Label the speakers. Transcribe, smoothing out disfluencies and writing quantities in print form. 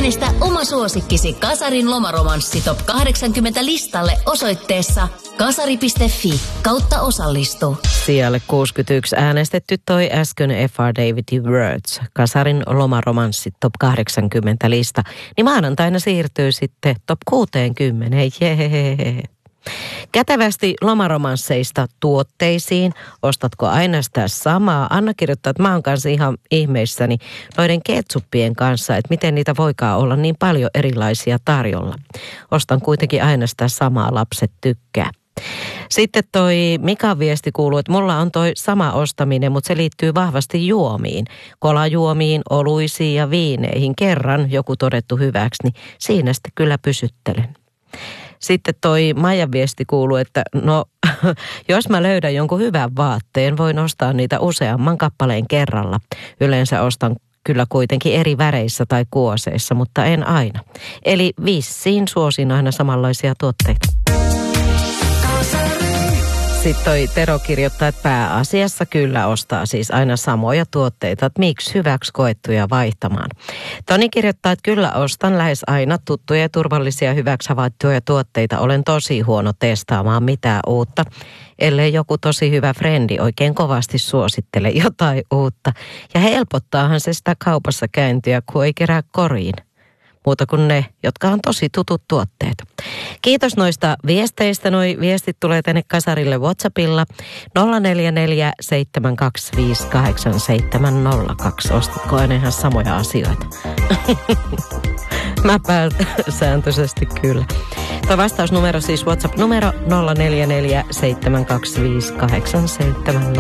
Speaker 1: Äänistä oma suosikkisi Kasarin lomaromanssi Top 80 listalle osoitteessa kasari.fi/osallistu.
Speaker 2: Sijalle 61 äänestetty toi äsken F.R. David Words, Kasarin lomaromanssi Top 80 lista. Niin maanantaina siirtyy sitten Top 60. Jee. Kätevästi lomaromansseista tuotteisiin. Ostatko aina sitä samaa? Anna kirjoittaa, että mä oon kanssa ihan ihmeissäni noiden ketsuppien kanssa, että miten niitä voikaan olla niin paljon erilaisia tarjolla. Ostan kuitenkin aina sitä samaa, lapset tykkää. Sitten toi Mikan viesti kuuluu, että mulla on toi sama ostaminen, mutta se liittyy vahvasti juomiin. Kolajuomiin, oluisiin ja viineihin. Kerran joku todettu hyväksi, niin siinä sitten kyllä pysyttelen. Sitten toi Maijan viesti kuuluu, että no jos mä löydän jonkun hyvän vaatteen, voin ostaa niitä useamman kappaleen kerralla. Yleensä ostan kyllä kuitenkin eri väreissä tai kuoseissa, mutta en aina. Eli vissiin suosin aina samanlaisia tuotteita. Sitten toi Tero kirjoittaa, että pääasiassa kyllä ostaa siis aina samoja tuotteita, että miksi hyväksi koettuja vaihtamaan. Toni kirjoittaa, että kyllä ostan lähes aina tuttuja ja turvallisia hyväksi havaittuja tuotteita. Olen tosi huono testaamaan mitään uutta, ellei joku tosi hyvä frendi oikein kovasti suosittele jotain uutta. Ja helpottaahan se sitä kaupassa käyntiä, kun ei kerää koriin. Muuta kuin ne, jotka on tosi tutut tuotteet. Kiitos noista viesteistä. Noi viestit tulee tänne Kasarille WhatsAppilla 0447258702. Ostatko aina ihan samoja asioita? Mä sääntöisesti kyllä. Tuo vastausnumero siis WhatsApp-numero 0447258702.